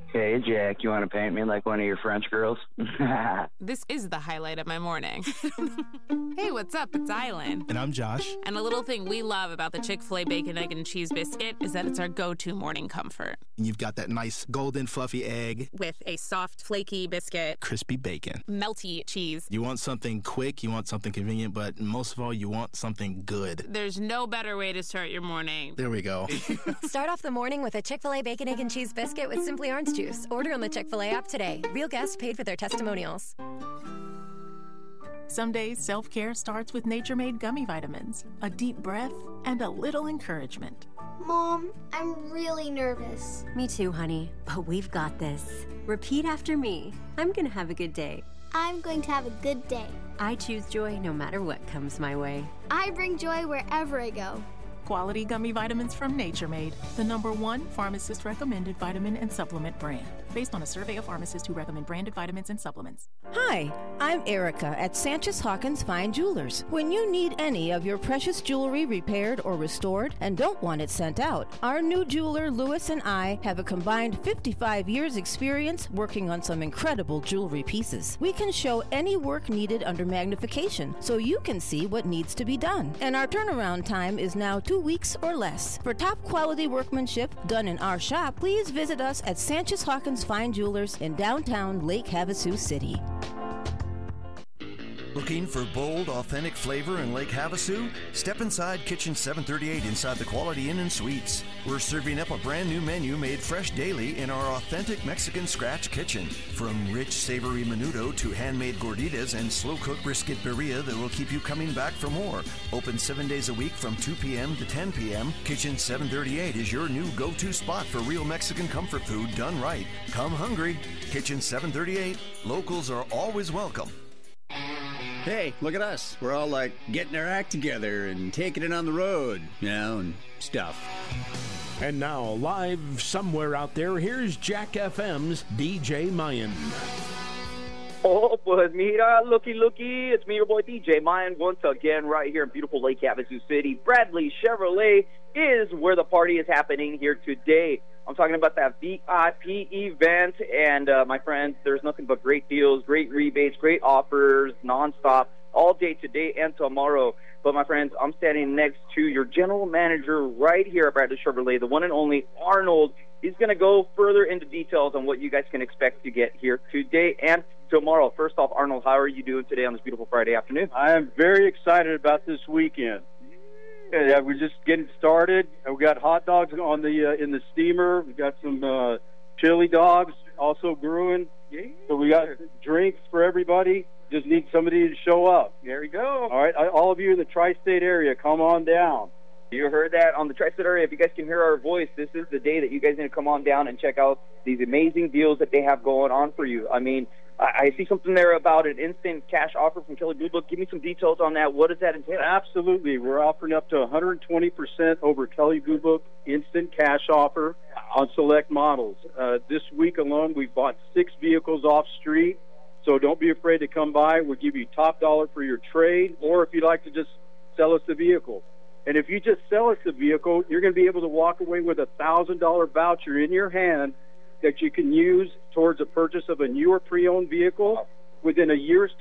Hey, Jack, you want to paint me like one of your French girls? This is the highlight of my morning. Hey, what's up? It's Island. And I'm Josh. And a little thing we love about the Chick-fil-A Bacon, Egg, and Cheese Biscuit is that it's our go-to morning comfort. And you've got that nice golden fluffy egg. With a soft, flaky biscuit. Crispy bacon. Melty cheese. You want something quick, you want something convenient, but most of all, you want something good. There's no better way to start your morning. There we go. Start off the morning with a Chick-fil-A Bacon, Egg, and Cheese Biscuit with Simply Orange Juice. Order on the Chick-fil-A app today. Real guests paid for their testimonials. Some days, self-care starts with Nature-Made gummy vitamins. A deep breath and a little encouragement. Mom, I'm really nervous. Me too, honey. But we've got this. Repeat after me. I'm gonna have a good day. I'm going to have a good day. I choose joy no matter what comes my way. I bring joy wherever I go. Quality gummy vitamins from Nature Made, the #1 pharmacist-recommended vitamin and supplement brand, based on a survey of pharmacists who recommend branded vitamins and supplements. Hi, I'm Erica at Sanchez Hawkins Fine Jewelers. When you need any of your precious jewelry repaired or restored and don't want it sent out, our new jeweler Louis and I have a combined 55 years experience working on some incredible jewelry pieces. We can show any work needed under magnification so you can see what needs to be done. And our turnaround time is now 2 weeks or less. For top quality workmanship done in our shop, please visit us at Sanchez Hawkins Fine Jewelers in downtown Lake Havasu City. Looking for bold, authentic flavor in Lake Havasu? Step inside Kitchen 738 inside the Quality Inn and Suites. We're serving up a brand new menu made fresh daily in our authentic Mexican scratch kitchen. From rich, savory menudo to handmade gorditas and slow-cooked brisket birria that will keep you coming back for more. Open 7 days a week from 2 p.m. to 10 p.m., Kitchen 738 is your new go-to spot for real Mexican comfort food done right. Come hungry. Kitchen 738. Locals are always welcome. Hey, look at us. We're all like getting our act together and taking it on the road, and stuff. And now, live somewhere out there, here's Jack FM's DJ Mayan. Oh, pues mira, looky. It's me, your boy DJ Mayan, once again right here in beautiful Lake Havasu City. Bradley Chevrolet is where the party is happening here today. I'm talking about that VIP event, and my friends, there's nothing but great deals, great rebates, great offers, nonstop, all day today and tomorrow. But my friends, I'm standing next to your general manager right here at Bradley Chevrolet, the one and only Arnold. He's going to go further into details on what you guys can expect to get here today and tomorrow. First off, Arnold, how are you doing today on this beautiful Friday afternoon? I am very excited about this weekend. Yeah, we're just getting started. We got hot dogs on the in the steamer. We got some chili dogs also brewing. Yeah. So we got drinks for everybody. Just need somebody to show up. There we go. All right, all of you in the tri-state area, come on down. You heard that on the tri-state area. If you guys can hear our voice, this is the day that you guys need to come on down and check out these amazing deals that they have going on for you. I mean, I see something there about an instant cash offer from Kelley Blue Book. Give me some details on that. What does that entail? Absolutely. We're offering up to 120% over Kelley Blue Book instant cash offer on select models. This week alone, we've bought 6 vehicles off street, so don't be afraid to come by. We'll give you top dollar for your trade, or if you'd like to just sell us the vehicle. And if you just sell us the vehicle, you're going to be able to walk away with a $1,000 voucher in your hand that you can use towards the purchase of a newer pre-owned vehicle within a year's